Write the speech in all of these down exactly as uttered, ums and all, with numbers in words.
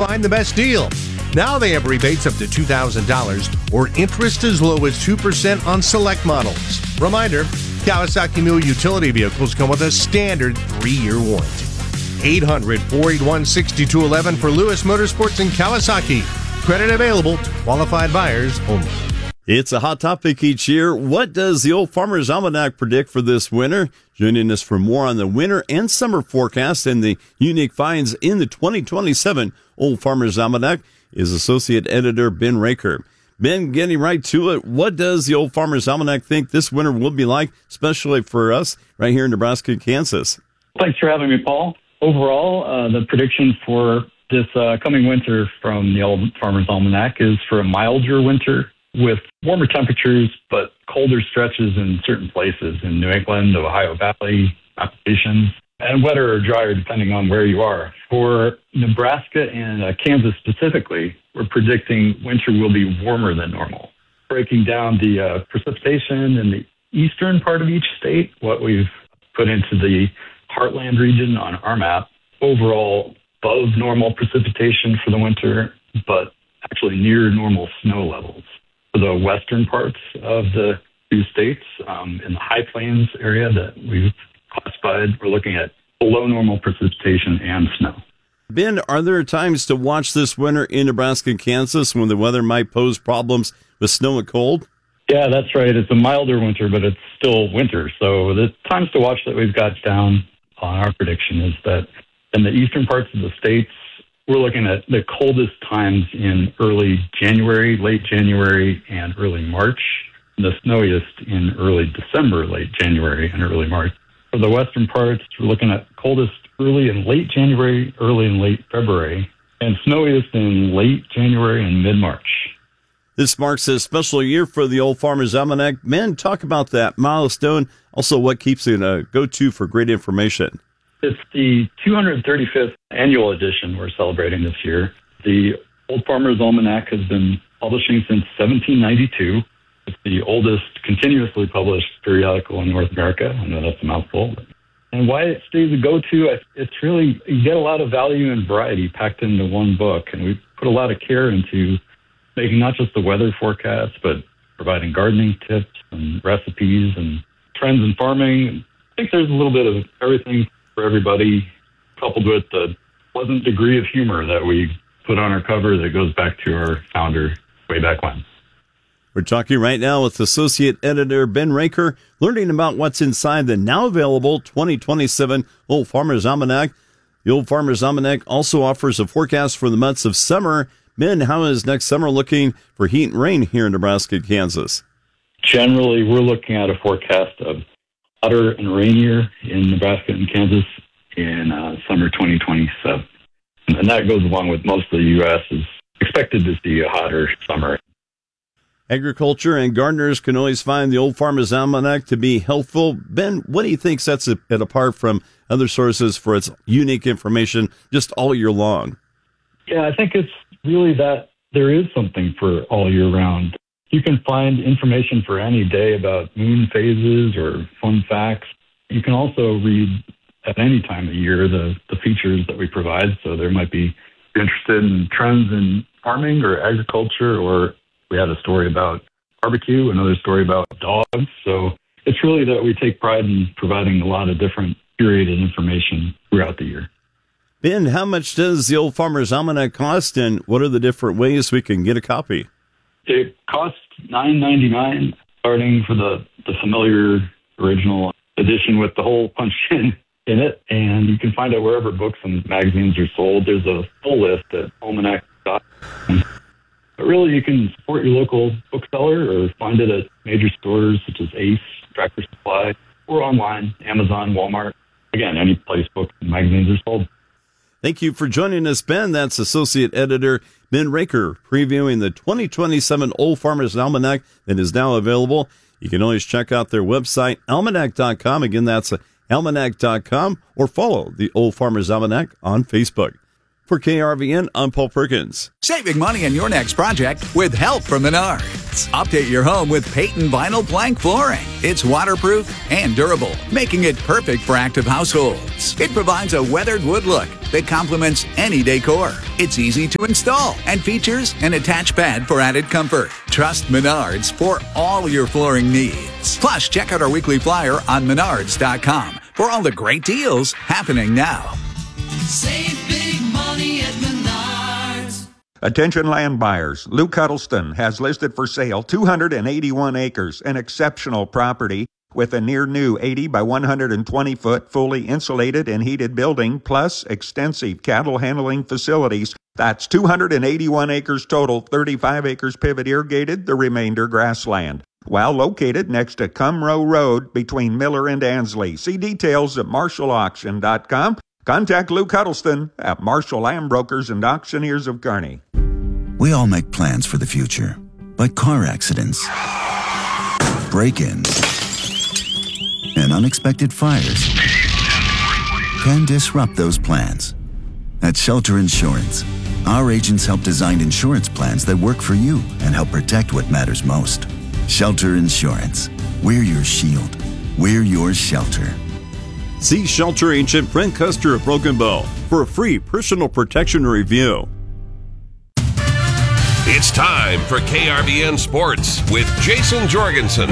find the best deal. Now they have rebates up to two thousand dollars or interest as low as two percent on select models. Reminder, Kawasaki Mule utility vehicles come with a standard three-year warranty. eight hundred, four eight one, six two one one for Lewis Motorsports and Kawasaki. Credit available. Qualified buyers only. It's a hot topic each year. What does the Old Farmer's Almanac predict for this winter? Joining us for more on the winter and summer forecast and the unique finds in the twenty twenty-seven Old Farmer's Almanac is Associate Editor Ben Raker. Ben, getting right to it, what does the Old Farmer's Almanac think this winter will be like, especially for us right here in Nebraska and Kansas? Thanks for having me, Paul. Overall, uh, the prediction for this uh, coming winter from the Old Farmer's Almanac is for a milder winter with warmer temperatures, but colder stretches in certain places in New England, Ohio Valley, applications, and wetter or drier depending on where you are. For Nebraska and uh, Kansas specifically, we're predicting winter will be warmer than normal. Breaking down the uh, precipitation in the eastern part of each state, what we've put into the Heartland region on our map, overall above normal precipitation for the winter, but actually near normal snow levels. For the western parts of the two states, um, in the High Plains area that we've classified, we're looking at below normal precipitation and snow. Ben, are there times to watch this winter in Nebraska and Kansas when the weather might pose problems with snow and cold? Yeah, that's right. It's a milder winter, but it's still winter. So the times to watch that we've got down on our prediction is that in the eastern parts of the states, we're looking at the coldest times in early January, late January, and early March, and the snowiest in early December, late January, and early March. For the western parts, we're looking at coldest early and late January, early and late February, and snowiest in late January and mid-March. This marks a special year for the Old Farmer's Almanac. Men, talk about that milestone, also what keeps it a go-to for great information. It's the two hundred thirty-fifth annual edition we're celebrating this year. The Old Farmer's Almanac has been publishing since seventeen ninety-two. It's the oldest continuously published periodical in North America. I know that's a mouthful. And why it stays a go-to, it's really, you get a lot of value and variety packed into one book. And we put a lot of care into making not just the weather forecast, but providing gardening tips and recipes and trends in farming. I think there's a little bit of everything for everybody, coupled with the pleasant degree of humor that we put on our cover that goes back to our founder way back when. We're talking right now with Associate Editor Ben Raker, learning about what's inside the now available twenty twenty-seven Old Farmer's Almanac. The Old Farmer's Almanac also offers a forecast for the months of summer. Ben, how is next summer looking for heat and rain here in Nebraska and Kansas? Generally, we're looking at a forecast of hotter and rainier in Nebraska and Kansas in uh, summer twenty twenty-seven. And that goes along with most of the U S is expected to see a hotter summer. Agriculture and gardeners can always find the Old Farmer's Almanac to be helpful. Ben, what do you think sets it apart from other sources for its unique information just all year long? Yeah, I think it's really that there is something for all year round. You can find information for any day about moon phases or fun facts. You can also read at any time of year the, the features that we provide. So there might be, if you're interested in trends in farming or agriculture, or we had a story about barbecue, another story about dogs. So it's really that we take pride in providing a lot of different curated information throughout the year. Ben, how much does the Old Farmer's Almanac cost, and what are the different ways we can get a copy? It costs nine ninety-nine, starting for the, the familiar original edition with the whole punch in in it, and you can find it wherever books and magazines are sold. There's a full list at almanac dot com. But really, you can support your local bookseller or find it at major stores such as Ace, Tractor Supply, or online, Amazon, Walmart. Again, any place books and magazines are sold. Thank you for joining us, Ben. That's Associate Editor Ben Raker, previewing the twenty twenty-seven Old Farmer's Almanac that is now available. You can always check out their website, almanac dot com. Again, that's almanac dot com, or follow the Old Farmer's Almanac on Facebook. For K R V N, I'm Paul Perkins. Saving money on your next project with help from Menards. Update your home with Peyton Vinyl Plank Flooring. It's waterproof and durable, making it perfect for active households. It provides a weathered wood look that complements any decor. It's easy to install and features an attached pad for added comfort. Trust Menards for all your flooring needs. Plus, check out our weekly flyer on menards dot com for all the great deals happening now. Save big money at Menards. Attention land buyers. Luke Huddleston has listed for sale two hundred eighty-one acres, an exceptional property with a near new eighty by one hundred twenty foot fully insulated and heated building plus extensive cattle handling facilities. That's two hundred eighty-one acres total, thirty-five acres pivot irrigated, the remainder grassland. While located next to Cumrow Road between Miller and Ansley. See details at marshall auction dot com. Contact Luke Huddleston at Marshall Land Brokers and Auctioneers of Kearney. We all make plans for the future, but car accidents, break-ins, and unexpected fires can disrupt those plans. At Shelter Insurance, our agents help design insurance plans that work for you and help protect what matters most. Shelter Insurance. We're your shield. We're your shelter. See Shelter Agent Brent Custer of Broken Bow for a free personal protection review. It's time for K R V N Sports with Jason Jorgensen.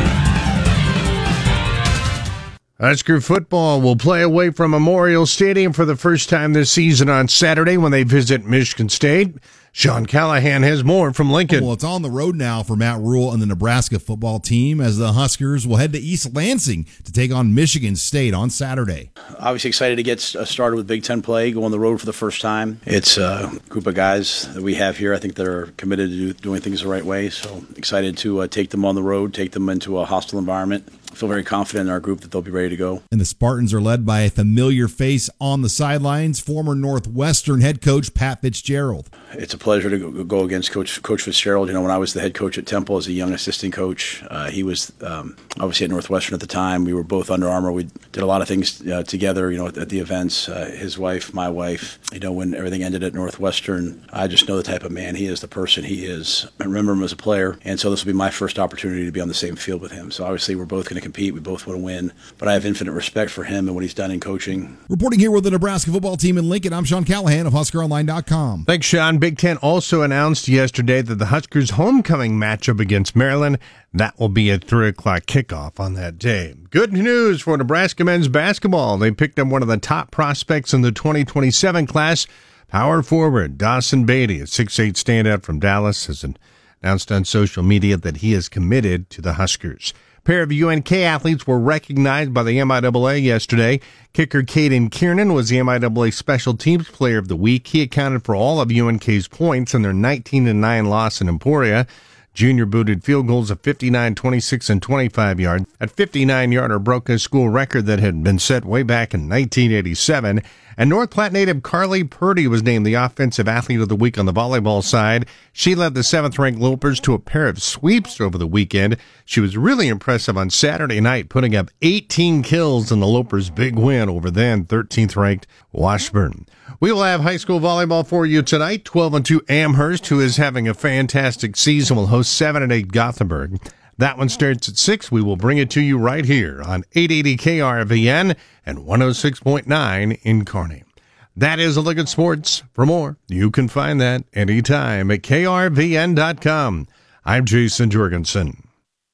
Husker football will play away from Memorial Stadium for the first time this season on Saturday when they visit Michigan State. Sean Callahan has more from Lincoln. Well, it's on the road now for Matt Rule and the Nebraska football team as the Huskers will head to East Lansing to take on Michigan State on Saturday. Obviously excited to get started with Big Ten play, go on the road for the first time. It's a group of guys that we have here. I think that are committed to do, doing things the right way, so excited to uh, take them on the road, take them into a hostile environment. I feel very confident in our group that they'll be ready to go. And the Spartans are led by a familiar face on the sidelines, former Northwestern head coach Pat Fitzgerald. It's a pleasure to go against Coach Coach Fitzgerald. You know, when I was the head coach at Temple as a young assistant coach, uh, he was um, obviously at Northwestern at the time. We were both Under Armour. We did a lot of things uh, together, you know, at, at the events. Uh, his wife, my wife, you know, when everything ended at Northwestern, I just know the type of man he is, the person he is. I remember him as a player, and so this will be my first opportunity to be on the same field with him. So obviously we're both going to compete. We both want to win, but I have infinite respect for him and what he's done in coaching. Reporting here with the Nebraska football team in Lincoln, I'm Sean Callahan of Husker Online dot com. Thanks, Sean. Big Ten also announced yesterday that the Huskers' homecoming matchup against Maryland, that will be a three o'clock kickoff on that day. Good news for Nebraska men's basketball. They picked up one of the top prospects in the twenty twenty-seven class, power forward Dawson Beatty, a six eight standout from Dallas, has announced on social media that he is committed to the Huskers. A pair of U N K athletes were recognized by the M I A A yesterday. Kicker Caden Kiernan was the M I A A Special Teams Player of the Week. He accounted for all of U N K's points in their nineteen to nine loss in Emporia. Junior booted field goals of fifty-nine, twenty-six, and twenty-five yards. That fifty-nine-yarder broke a school record that had been set way back in nineteen eighty-seven. And North Platte native Carly Purdy was named the Offensive Athlete of the Week on the volleyball side. She led the seventh-ranked Lopers to a pair of sweeps over the weekend. She was really impressive on Saturday night, putting up eighteen kills in the Lopers' big win over then thirteenth-ranked Washburn. We will have high school volleyball for you tonight. twelve and two Amherst, who is having a fantastic season, will host seven and eight Gothenburg. That one starts at six. We will bring it to you right here on eight eighty K R V N and one oh six point nine in Kearney. That is a look at sports. For more, you can find that anytime at K R V N dot com. I'm Jason Jorgensen.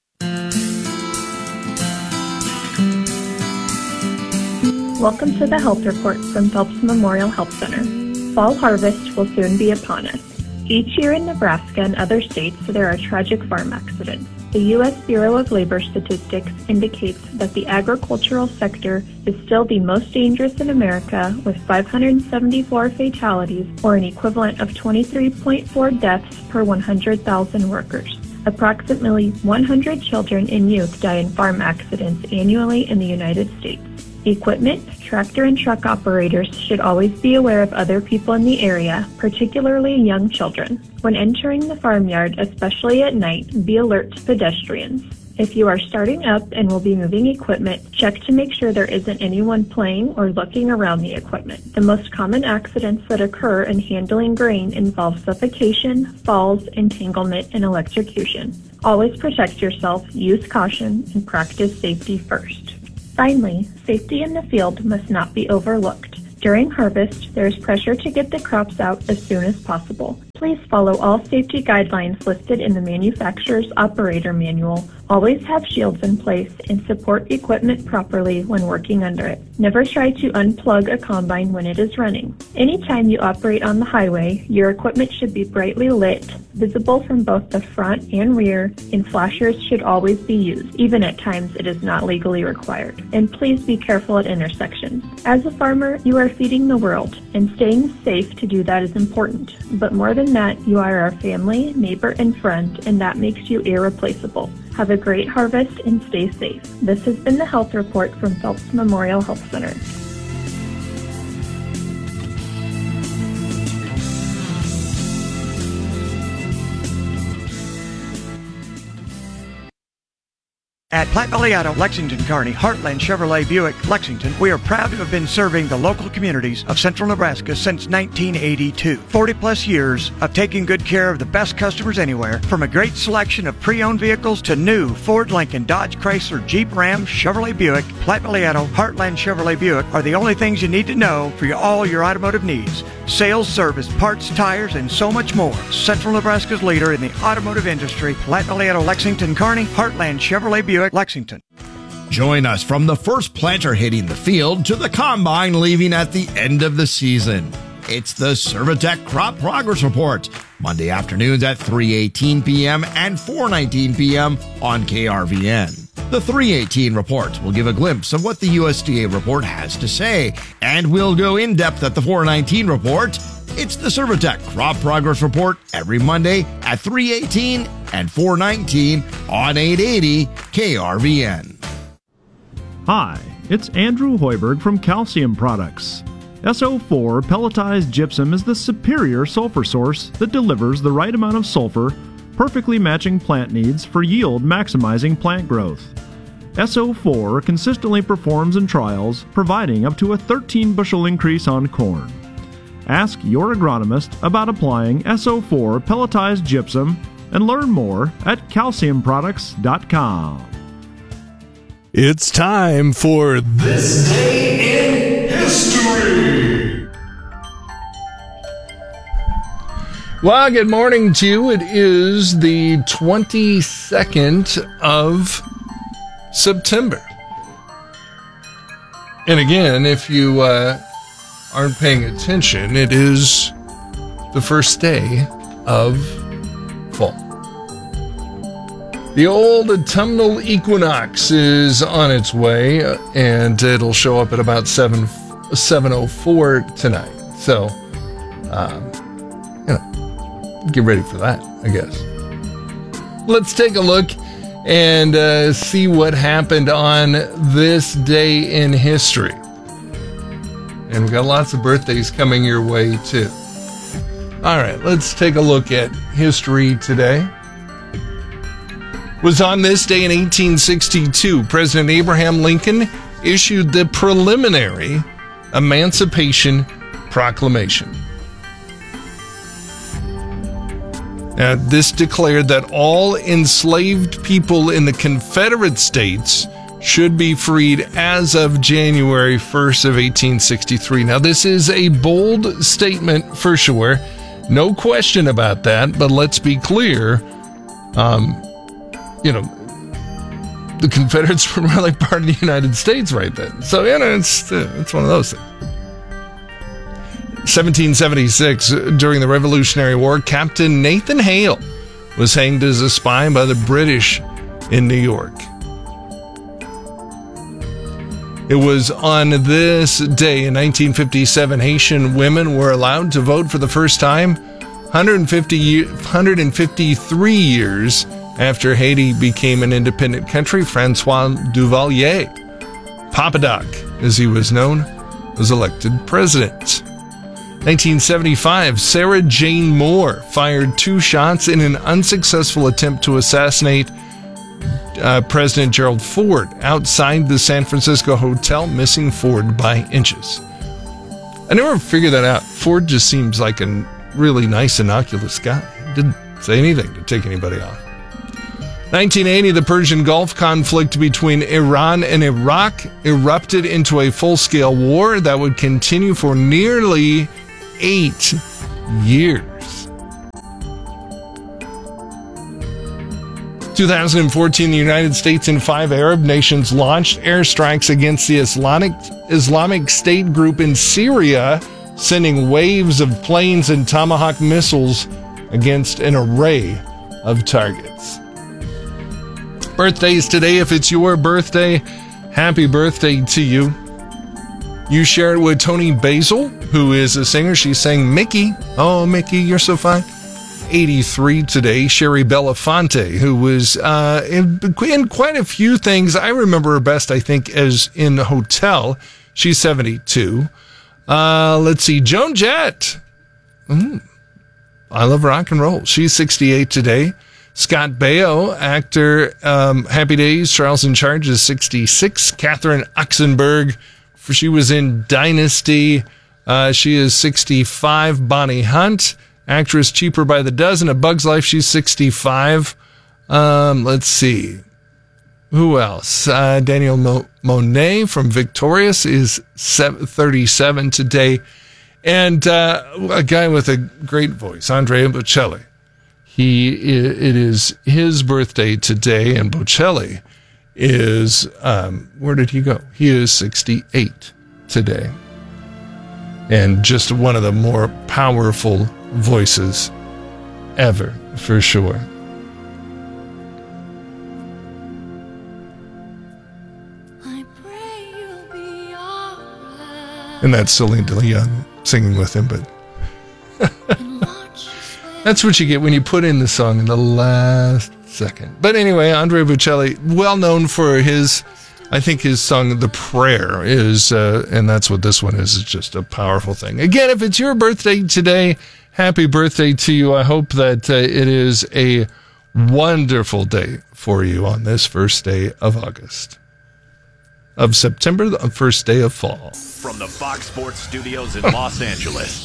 Welcome to the Health Report from Phelps Memorial Health Center. Fall harvest will soon be upon us. Each year in Nebraska and other states, there are tragic farm accidents. The U S Bureau of Labor Statistics indicates that the agricultural sector is still the most dangerous in America, with five hundred seventy-four fatalities, or an equivalent of twenty-three point four deaths per one hundred thousand workers. Approximately one hundred children and youth die in farm accidents annually in the United States. Equipment, tractor, and truck operators should always be aware of other people in the area, particularly young children. When entering the farmyard, especially at night, be alert to pedestrians. If you are starting up and will be moving equipment, check to make sure there isn't anyone playing or looking around the equipment. The most common accidents that occur in handling grain involve suffocation, falls, entanglement, and electrocution. Always protect yourself, use caution, and practice safety first. Finally, safety in the field must not be overlooked. During harvest, there is pressure to get the crops out as soon as possible. Please follow all safety guidelines listed in the manufacturer's operator manual. Always have shields in place and support equipment properly when working under it. Never try to unplug a combine when it is running. Anytime you operate on the highway, your equipment should be brightly lit, visible from both the front and rear, and flashers should always be used, even at times it is not legally required. And please be careful at intersections. As a farmer, you are feeding the world, and staying safe to do that is important. But more than that, you are our family, neighbor, and friend, and that makes you irreplaceable. Have a great harvest and stay safe. This has been the Health Report from Phelps Memorial Health Center. At Platte Valley Auto, Lexington, Kearney, Heartland Chevrolet Buick, Lexington, we are proud to have been serving the local communities of central Nebraska since nineteen eighty-two. forty plus years of taking good care of the best customers anywhere, from a great selection of pre-owned vehicles to new Ford, Lincoln, Dodge, Chrysler, Jeep, Ram, Chevrolet Buick. Platte Valley Auto, Heartland Chevrolet Buick are the only things you need to know for your, all your automotive needs. Sales, service, parts, tires, and so much more. Central Nebraska's leader in the automotive industry, Platte Valley Auto, Lexington, Kearney, Heartland Chevrolet Buick, Lexington. Join us from the first planter hitting the field to the combine leaving at the end of the season. It's the Servitech Crop Progress Report, Monday afternoons at three eighteen p.m. and four nineteen p.m. on K R V N. The three eighteen report will give a glimpse of what the U S D A report has to say, and we'll go in depth at the four nineteen report. It's the Servitech Crop Progress Report every Monday at three eighteen and four nineteen on eight eighty K R V N. Hi, it's Andrew Hoiberg from Calcium Products. S O four pelletized gypsum is the superior sulfur source that delivers the right amount of sulfur, perfectly matching plant needs for yield maximizing plant growth. S O four consistently performs in trials, providing up to a thirteen bushel increase on corn. Ask your agronomist about applying S O four pelletized gypsum and learn more at calcium products dot com. It's time for This Day in History. Well, good morning to you. It is the twenty-second of September. And again, if you uh, aren't paying attention, it is the first day of fall. The old autumnal equinox is on its way, and it'll show up at about seven oh four tonight. So, um, you know, get ready for that, I guess. Let's take a look and uh, see what happened on this day in history. And we've got lots of birthdays coming your way, too. All right, let's take a look at history today. It was on this day in eighteen sixty-two, President Abraham Lincoln issued the preliminary Emancipation Proclamation. Now, this declared that all enslaved people in the Confederate States should be freed as of January first of eighteen sixty-three. Now, this is a bold statement for sure. No question about that, but let's be clear. Um, you know, the Confederates were really part of the United States right then. So, you know, it's, uh, it's one of those things. seventeen seventy-six, during the Revolutionary War, Captain Nathan Hale was hanged as a spy by the British in New York. It was on this day in nineteen fifty-seven, Haitian women were allowed to vote for the first time, one hundred fifty, one hundred fifty-three years after Haiti became an independent country. Francois Duvalier, Papa Doc, as he was known, was elected president. nineteen seventy-five, Sarah Jane Moore fired two shots in an unsuccessful attempt to assassinate uh, President Gerald Ford outside the San Francisco hotel, missing Ford by inches. I never figured that out. Ford just seems like a really nice, innocuous guy. Didn't say anything to take anybody off. nineteen eighty, the Persian Gulf conflict between Iran and Iraq erupted into a full-scale war that would continue for nearly eight years. twenty fourteen, the United States and five Arab nations launched airstrikes against the Islamic Islamic State group in Syria, sending waves of planes and Tomahawk missiles against an array of targets. Birthdays today. If it's your birthday, happy birthday to you. You share it with Toni Basil, who is a singer. She sang Mickey. Oh, Mickey, you're so fine. eighty-three today. Sherry Belafonte, who was uh, in, in quite a few things. I remember her best, I think, as in Hotel. She's seventy-two. Uh, let's see. Joan Jett. Mm, I love rock and roll. She's sixty-eight today. Scott Baio, actor, um, Happy Days, Charles in Charge is sixty-six. Catherine Oxenberg, for she was in Dynasty. Uh, she is sixty-five. Bonnie Hunt, actress, Cheaper by the Dozen. A Bug's Life, she's sixty-five. Um, let's see. Who else? Uh, Daniel Mo- Monet from Victorious is thirty-seven today. And uh, a guy with a great voice, Andrea Bocelli. He, it is his birthday today, and Bocelli is, um, where did he go? He is sixty-eight today. And just one of the more powerful voices ever, for sure. And that's Celine Dion singing with him, but that's what you get when you put in the song in the last second. But anyway, Andrea Bocelli, well known for his, I think his song The Prayer is, uh, and that's what this one is, it's just a powerful thing. Again, if it's your birthday today, happy birthday to you. I hope that uh, it is a wonderful day for you on this first day of August. Of September, the first day of fall. From the Fox Sports Studios in Los Angeles,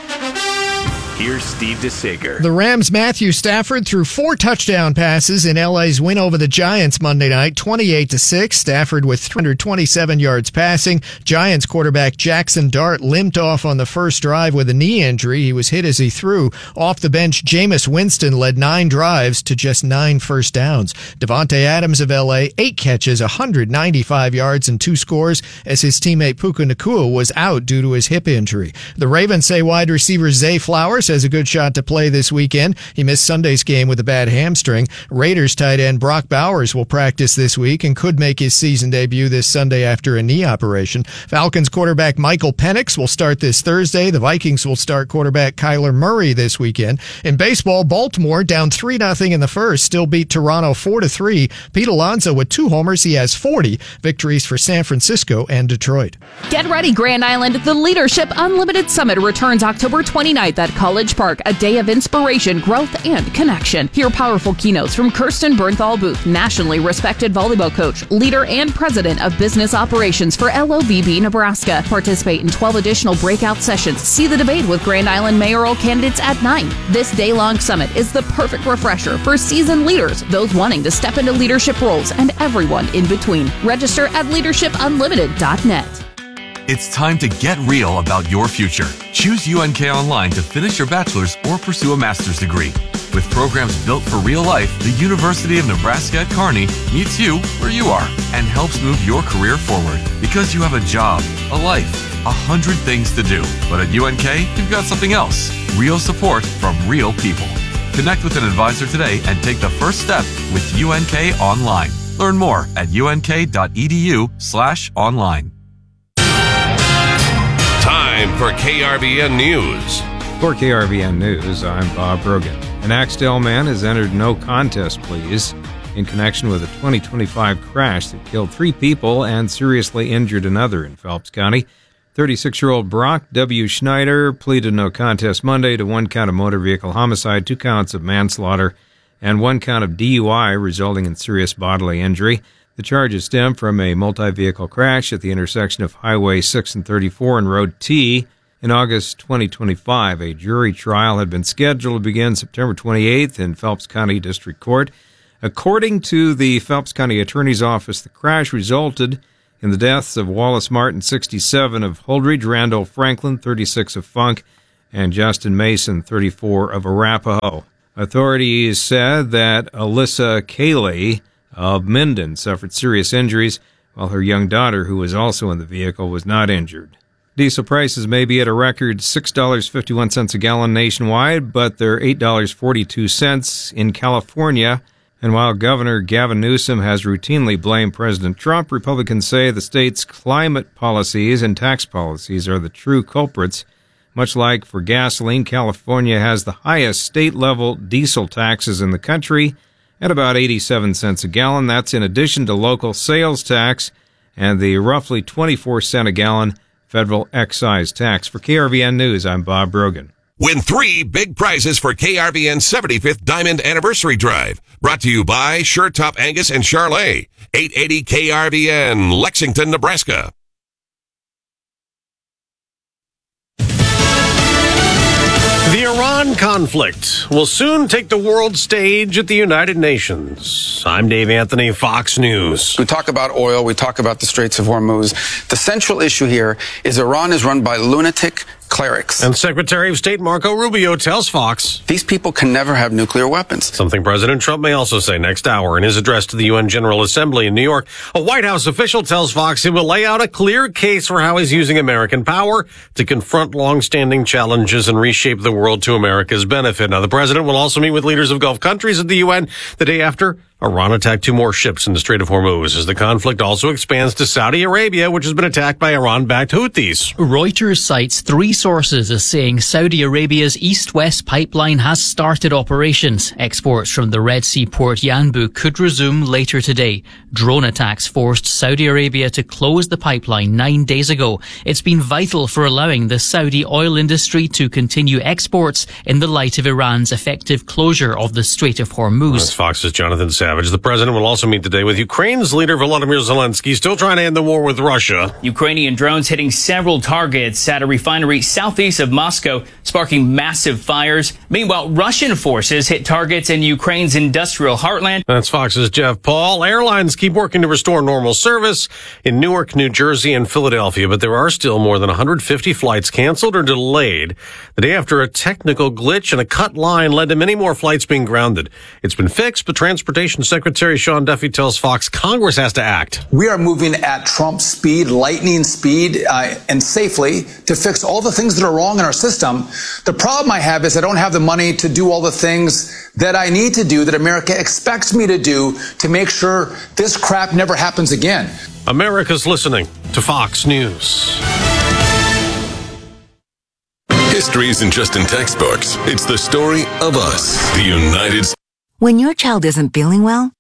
here's Steve DeSager. The Rams' Matthew Stafford threw four touchdown passes in L A's win over the Giants Monday night, twenty-eight to six. Stafford with three hundred twenty-seven yards passing. Giants quarterback Jackson Dart limped off on the first drive with a knee injury. He was hit as he threw. Off the bench, Jameis Winston led nine drives to just nine first downs. Devontae Adams of L A, eight catches, one hundred ninety-five yards and two scores as his teammate Puka Nacua was out due to his hip injury. The Ravens say wide receiver Zay Flowers has a good shot to play this weekend. He missed Sunday's game with a bad hamstring. Raiders tight end Brock Bowers will practice this week and could make his season debut this Sunday after a knee operation. Falcons quarterback Michael Penix will start this Thursday. The Vikings will start quarterback Kyler Murray this weekend. In baseball, Baltimore down three nothing in the first, still beat Toronto four to three. Pete Alonso with two homers. He has forty victories for San Francisco and Detroit. Get ready, Grand Island. The Leadership Unlimited Summit returns October twenty-ninth at College Park, a day of inspiration, growth, and connection. Hear powerful keynotes from Kirsten Bernthal Booth, nationally respected volleyball coach, leader, and president of business operations for L O V B Nebraska. Participate in twelve additional breakout sessions. See the debate with Grand Island mayoral candidates at nine. This day-long summit is the perfect refresher for seasoned leaders, those wanting to step into leadership roles, and everyone in between. Register at leadership unlimited dot net. It's time to get real about your future. Choose U N K Online to finish your bachelor's or pursue a master's degree. With programs built for real life, the University of Nebraska at Kearney meets you where you are and helps move your career forward. Because you have a job, a life, a hundred things to do. But at U N K, you've got something else. Real support from real people. Connect with an advisor today and take the first step with U N K Online. Learn more at U N K dot E D U slash online. Time for K R V N News. For K R V N News, I'm Bob Brogan. An Axtell man has entered no contest pleas in connection with a twenty twenty-five crash that killed three people and seriously injured another in Phelps County. thirty-six-year-old Brock W. Schneider pleaded no contest Monday to one count of motor vehicle homicide, two counts of manslaughter, and one count of D U I resulting in serious bodily injury. The charges stem from a multi-vehicle crash at the intersection of Highway six and thirty-four and Road T. In August twenty twenty-five, a jury trial had been scheduled to begin September twenty-eighth in Phelps County District Court. According to the Phelps County Attorney's Office, the crash resulted in the deaths of Wallace Martin, sixty-seven, of Holdridge, Randall Franklin, thirty-six, of Funk, and Justin Mason, thirty-four, of Arapahoe. Authorities said that Alyssa Cayley of Minden suffered serious injuries, while her young daughter, who was also in the vehicle, was not injured. Diesel prices may be at a record six dollars and fifty-one cents a gallon nationwide, but they're eight dollars and forty-two cents in California. And while Governor Gavin Newsom has routinely blamed President Trump, Republicans say the state's climate policies and tax policies are the true culprits. Much like for gasoline, California has the highest state-level diesel taxes in the country at about eighty-seven cents a gallon. That's in addition to local sales tax and the roughly twenty-four cent a gallon federal excise tax. For K R V N News, I'm Bob Brogan. Win three big prizes for K R V N's seventy-fifth Diamond Anniversary Drive. Brought to you by Sure Top Angus and Charlet. eight eighty K R V N, Lexington, Nebraska. The Iran conflict will soon take the world stage at the United Nations. I'm Dave Anthony, Fox News. We talk about oil, we talk about the Straits of Hormuz. The central issue here is Iran is run by lunatic clerics. And Secretary of State Marco Rubio tells Fox these people can never have nuclear weapons. Something President Trump may also say next hour in his address to the U N General Assembly in New York. A White House official tells Fox he will lay out a clear case for how he's using American power to confront long-standing challenges and reshape the world to America's benefit. Now, the president will also meet with leaders of Gulf countries at the U N the day after Iran attacked two more ships in the Strait of Hormuz, as the conflict also expands to Saudi Arabia, which has been attacked by Iran-backed Houthis. Reuters cites three sources as saying Saudi Arabia's east-west pipeline has started operations. Exports from the Red Sea port Yanbu could resume later today. Drone attacks forced Saudi Arabia to close the pipeline nine days ago. It's been vital for allowing the Saudi oil industry to continue exports in the light of Iran's effective closure of the Strait of Hormuz. That's Fox's Jonathan Savage. The president will also meet today with Ukraine's leader Volodymyr Zelensky, still trying to end the war with Russia. Ukrainian drones hitting several targets at a refinery southeast of Moscow, sparking massive fires. Meanwhile, Russian forces hit targets in Ukraine's industrial heartland. That's Fox's Jeff Paul. Airlines keep working to restore normal service in Newark, New Jersey, and Philadelphia, but there are still more than one hundred fifty flights canceled or delayed the day after a technical glitch and a cut line led to many more flights being grounded. It's been fixed, but transportation Secretary Sean Duffy tells Fox Congress has to act. We are moving at Trump speed, lightning speed, uh, and safely to fix all the things that are wrong in our system. The problem I have is I don't have the money to do all the things that I need to do, that America expects me to do, to make sure this crap never happens again. America's listening to Fox News. History isn't just in textbooks. It's the story of us, the United States. When your child isn't feeling well,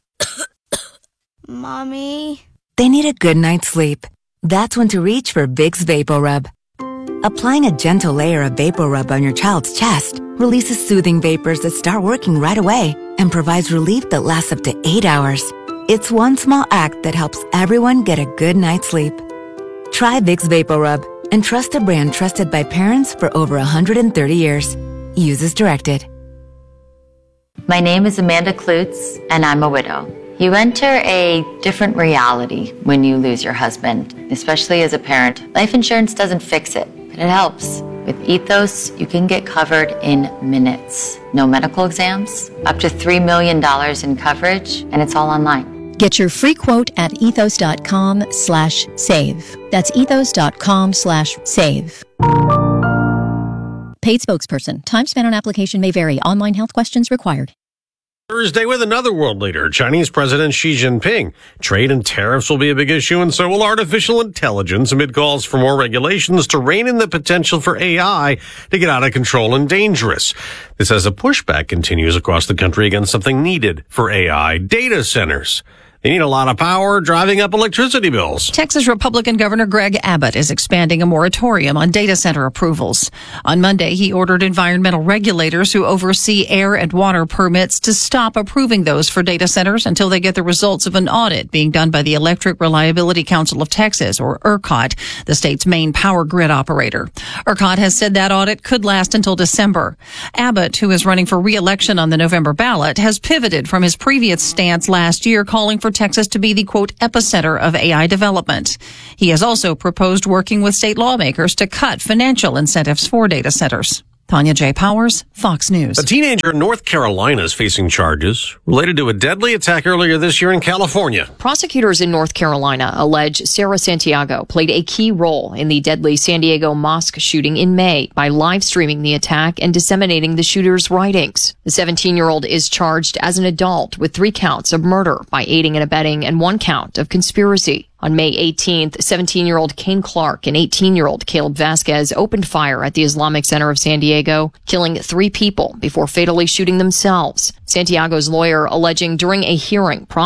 Mommy, they need a good night's sleep. That's when to reach for Vicks VapoRub. Applying a gentle layer of VapoRub on your child's chest releases soothing vapors that start working right away and provides relief that lasts up to eight hours. It's one small act that helps everyone get a good night's sleep. Try Vicks VapoRub and trust a brand trusted by parents for over one hundred thirty years. Use as directed. My name is Amanda Klutz, and I'm a widow. You enter a different reality when you lose your husband, especially as a parent. Life insurance doesn't fix it, but it helps. With Ethos, you can get covered in minutes. No medical exams, up to three million dollars in coverage, and it's all online. Get your free quote at ethos.com slash save. That's ethos.com slash save. Paid spokesperson. Time spent on application may vary. Online health questions required. Thursday with another world leader, Chinese President Xi Jinping. Trade and tariffs will be a big issue, and so will artificial intelligence, amid calls for more regulations to rein in the potential for A I to get out of control and dangerous. This as a pushback continues across the country against something needed for A I, data centers. They need a lot of power, driving up electricity bills. Texas Republican Governor Greg Abbott is expanding a moratorium on data center approvals. On Monday, he ordered environmental regulators who oversee air and water permits to stop approving those for data centers until they get the results of an audit being done by the Electric Reliability Council of Texas, or ERCOT, the state's main power grid operator. ERCOT has said that audit could last until December. Abbott, who is running for re-election on the November ballot, has pivoted from his previous stance last year calling for Texas to be the, quote, epicenter of A I development. He has also proposed working with state lawmakers to cut financial incentives for data centers. Tanya J. Powers, Fox News. A teenager in North Carolina is facing charges related to a deadly attack earlier this year in California. Prosecutors in North Carolina allege Sarah Santiago played a key role in the deadly San Diego mosque shooting in May by live streaming the attack and disseminating the shooter's writings. The seventeen-year-old is charged as an adult with three counts of murder by aiding and abetting and one count of conspiracy. On May eighteenth, seventeen-year-old Kane Clark and eighteen-year-old Caleb Vasquez opened fire at the Islamic Center of San Diego, killing three people before fatally shooting themselves. Santiago's lawyer alleging during a hearing